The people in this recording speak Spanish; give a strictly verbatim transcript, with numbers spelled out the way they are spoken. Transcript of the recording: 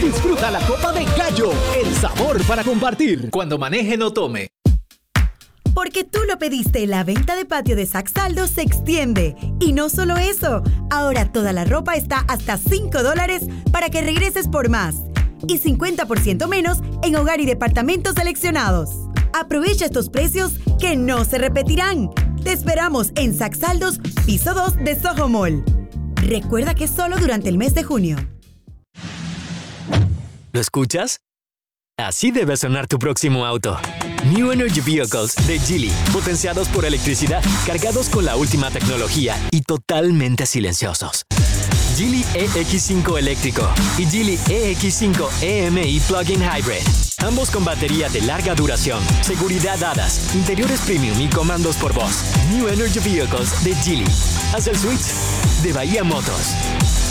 Disfruta la copa de gallo, el sabor para compartir. Cuando maneje, no tome. Porque tú lo pediste, la venta de patio de Saxaldo se extiende. Y no solo eso, ahora toda la ropa está hasta cinco dólares para que regreses por más. Y cincuenta por ciento menos en hogar y departamentos seleccionados. Aprovecha estos precios que no se repetirán. Te esperamos en Saxaldos, piso dos de Soho Mall. Recuerda que es solo durante el mes de junio. ¿Lo escuchas? Así debe sonar tu próximo auto. New Energy Vehicles de Geely, potenciados por electricidad, cargados con la última tecnología y totalmente silenciosos. Geely E X cinco eléctrico y Geely E X cinco E M I Plug-in Hybrid. Ambos con batería de larga duración, seguridad A D A S, interiores premium y comandos por voz. New Energy Vehicles de Geely. Haz el switch de Bahía Motors.